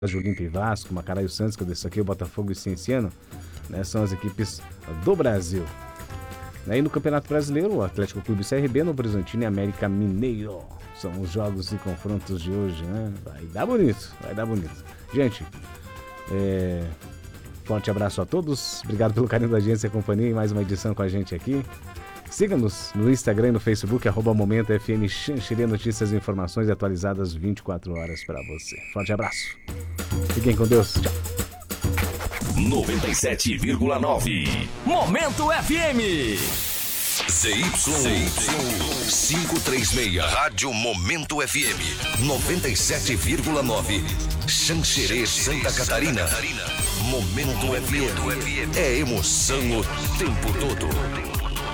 Olímpia e Vasco, Macará e o Santos, que eu disse aqui, o Botafogo e o Cienciano, né, são as equipes do Brasil. E no Campeonato Brasileiro, o Atlético Clube CRB, Novo Horizontino e América Mineiro. São os jogos e confrontos de hoje, né? Vai dar bonito, vai dar bonito. Gente, forte abraço a todos. Obrigado pelo carinho da audiência e companhia em mais uma edição com a gente aqui. Siga-nos no Instagram e no Facebook, @Momento FM Xanxerê, notícias e informações atualizadas 24 horas para você. Forte abraço. Fiquem com Deus. Tchau. 97,9 Momento FM. ZY536 Rádio Momento FM 97,9 Xanxerê, Santa Catarina. Momento FM é emoção o tempo todo.